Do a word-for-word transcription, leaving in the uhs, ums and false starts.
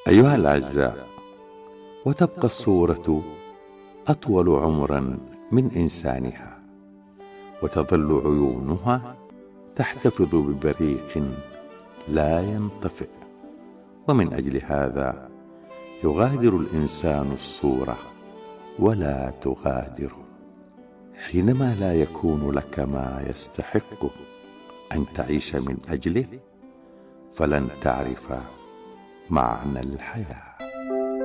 أيها الأعزاء، وتبقى الصورة أطول عمرا من إنسانها، وتظل عيونها تحتفظ ببريق لا ينطفئ. ومن أجل هذا يغادر الإنسان الصورة ولا تغادره. حينما لا يكون لك ما يستحق أن تعيش من أجله، فلن تعرف معنى الحياة.